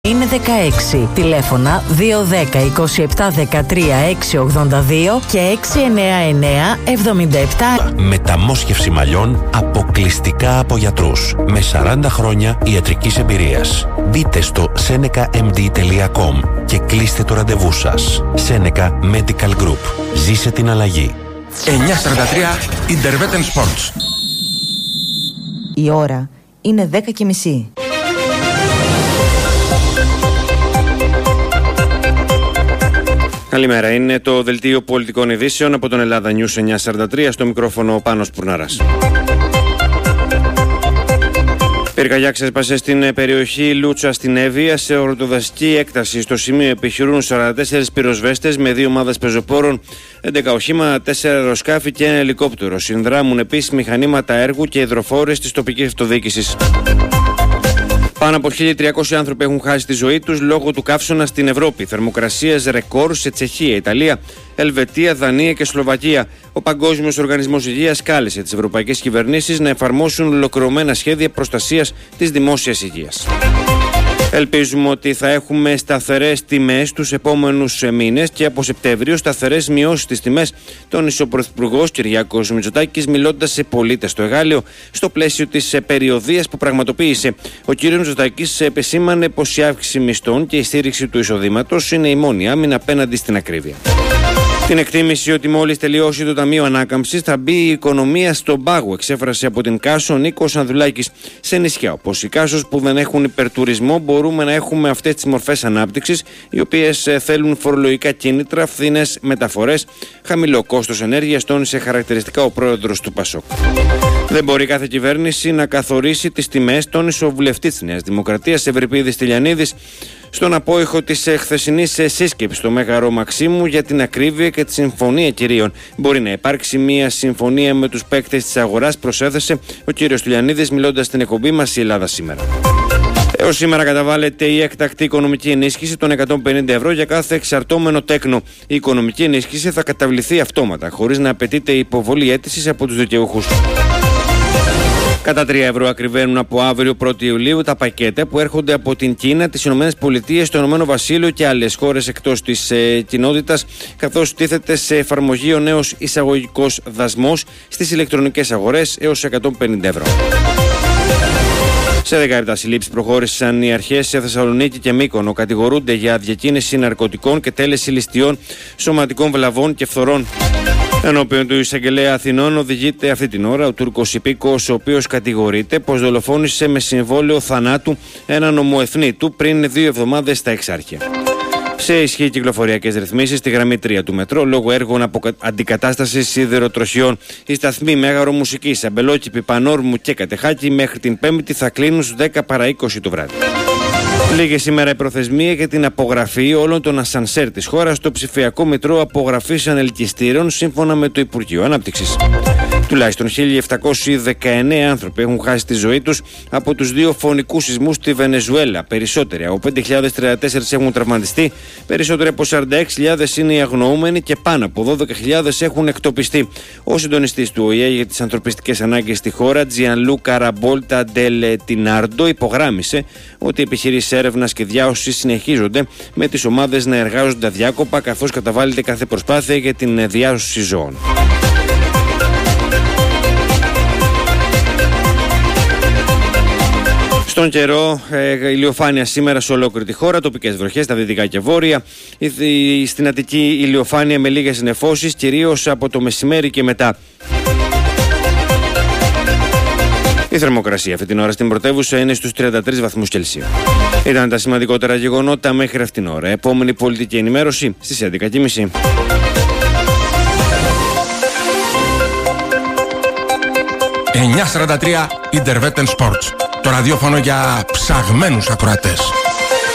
Είναι 16. Τηλέφωνα 210 27 13 682 και 699 77. Μεταμόσχευση μαλλιών αποκλειστικά από γιατρούς. Με 40 χρόνια ιατρικής εμπειρίας. Μπείτε στο senecamd.com και κλείστε το ραντεβού σας. Seneca Medical Group. Ζήσε την αλλαγή. 9:43 Intervetten Sports. Η ώρα είναι 10:30. Καλημέρα, είναι το δελτίο πολιτικών ειδήσεων από τον Ελλάδα News 943, στο μικρόφωνο ο Πάνος Πουρναράς. Πυρκαγιά ξέσπασε στην περιοχή Λούτσα στην Εύβοια σε ορτοδασική έκταση. Στο σημείο επιχειρούν 44 πυροσβέστες με 2 ομάδες πεζοπόρων, 11 οχήματα, 4 αεροσκάφη και 1 ελικόπτερο. Συνδράμουν επίσης μηχανήματα έργου και υδροφόρες της τοπικής αυτοδιοίκησης. Πάνω από 1.300 άνθρωποι έχουν χάσει τη ζωή τους λόγω του καύσωνα στην Ευρώπη. Θερμοκρασίες ρεκόρ σε Τσεχία, Ιταλία, Ελβετία, Δανία και Σλοβακία. Ο Παγκόσμιος Οργανισμός Υγείας κάλεσε τις ευρωπαϊκές κυβερνήσεις να εφαρμόσουν ολοκληρωμένα σχέδια προστασίας της δημόσιας υγείας. Ελπίζουμε ότι θα έχουμε σταθερές τιμές τους επόμενους μήνες και από Σεπτέμβριο σταθερές μειώσεις στις τιμές. Τόνισε ο Πρωθυπουργός Κυριάκος Μητσοτάκης, μιλώντας σε πολίτες στο Εγάλεο στο πλαίσιο της περιοδίας που πραγματοποίησε. Ο κ. Μητσοτάκης επεσήμανε πως η αύξηση μισθών και η στήριξη του εισοδήματος είναι η μόνη άμυνα απέναντι στην ακρίβεια. Την εκτίμηση ότι μόλις τελειώσει το Ταμείο Ανάκαμψης θα μπει η οικονομία στον πάγο, εξέφρασε από την Κάσο ο Νίκος Ανδρουλάκης. Σε νησιά όπως η Κάσος που δεν έχουν υπερτουρισμό, μπορούμε να έχουμε αυτές τις μορφές ανάπτυξης, οι οποίες θέλουν φορολογικά κίνητρα, φθηνές μεταφορές, χαμηλό κόστος ενέργειας, τόνισε χαρακτηριστικά ο πρόεδρος του ΠΑΣΟΚ. Δεν μπορεί κάθε κυβέρνηση να καθορίσει τις τιμές, τόνισε ο βουλευτής της Νέας Δημοκρατίας Ευρυπίδης Τηλιανίδης στον απόϊχο της χθεσινής σύσκεψης στο Μέγαρο Μαξίμου για την ακρίβεια και τη συμφωνία κυρίων. Μπορεί να υπάρξει μια συμφωνία με τους παίκτες της αγοράς, προσέθεσε ο κύριος Τηλιανίδης μιλώντας στην εκπομπή μας η Ελλάδα σήμερα. Έως σήμερα καταβάλλεται η έκτακτη οικονομική ενίσχυση των 150 ευρώ για κάθε εξαρτώμενο τέκνο. Η οικονομική ενίσχυση θα καταβληθεί αυτόματα, χωρίς να απαιτείται υποβολή αίτησης από τους δικαιούχους. Κατά 3 ευρώ ακριβένουν από αύριο 1η Ιουλίου τα πακέτα που έρχονται από την Κίνα, τις ΗΠΑ, το Ηνωμένο Βασίλειο και άλλες χώρες εκτός της κοινότητας, καθώς τίθεται σε εφαρμογή ο νέος εισαγωγικός δασμός στις ηλεκτρονικές αγορές έως 150 ευρώ. Σε 17 συλλήψεις προχώρησαν οι αρχές σε Θεσσαλονίκη και Μύκονο. Κατηγορούνται για διακίνηση ναρκωτικών και τέλεση ληστειών, σωματικών βλαβών και φθορών. Ενώπιον του εισαγγελέα Αθηνών οδηγείται αυτή την ώρα ο Τούρκος υπήκοος, ο οποίος κατηγορείται πως δολοφόνησε με συμβόλαιο θανάτου έναν ομοεθνή του πριν 2 εβδομάδες στα Εξάρχεια. Σε ισχύ κυκλοφοριακές ρυθμίσεις στη γραμμή 3 του μετρό λόγω έργων αντικατάστασης σιδηροτροχιών. Οι σταθμοί Μέγαρο Μουσικής, Αμπελόκηπη, Πανόρμου και Κατεχάκη μέχρι την Πέμπτη θα κλείνουν στις 10 παρά 20 το βράδυ. Λίγη σήμερα η προθεσμία για την απογραφή όλων των ασανσέρ της χώρας στο ψηφιακό μητρό απογραφής ανελκυστήρων σύμφωνα με το Υπουργείο Ανάπτυξης. Τουλάχιστον 1.719 άνθρωποι έχουν χάσει τη ζωή τους από τους 2 φωνικούς σεισμούς στη Βενεζουέλα. Περισσότεροι από 5.034 έχουν τραυματιστεί, περισσότεροι από 46.000 είναι οι αγνοούμενοι και πάνω από 12.000 έχουν εκτοπιστεί. Ο συντονιστής του ΟΗΕ για τις ανθρωπιστικές ανάγκες στη χώρα, Τζιανλούκα Ραμπόλτα Ντελ Τινάρντο, υπογράμμισε ότι οι επιχειρήσεις έρευνας και διάσωσης συνεχίζονται με τις ομάδες να εργάζονται αδιάκοπα καθώς καταβάλλεται κάθε προσπάθεια για την διάσωση ζώων. Στον καιρό, ηλιοφάνεια σήμερα σε ολόκληρη τη χώρα, τοπικές βροχές στα δυτικά και βόρεια. Στην Αττική ηλιοφάνεια με λίγες νεφώσεις, κυρίως από το μεσημέρι και μετά. Η θερμοκρασία αυτή την ώρα στην πρωτεύουσα είναι στους 33 βαθμούς Κελσίου. Ήταν τα σημαντικότερα γεγονότα μέχρι αυτήν την ώρα. Επόμενη πολιτική ενημέρωση στις 11:30. 9:43 Intervetten Sports. Το ραδιόφωνο για ψαγμένους ακροατές.